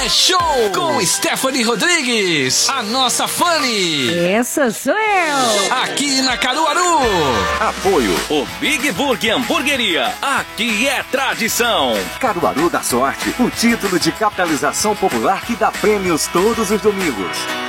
É show com Stephanie Rodrigues, a nossa Fanny. Essa sou eu. Aqui na Caruaru. Apoio o Big Burger Hamburgueria. Aqui é tradição. Caruaru da Sorte, o título de capitalização popular que dá prêmios todos os domingos.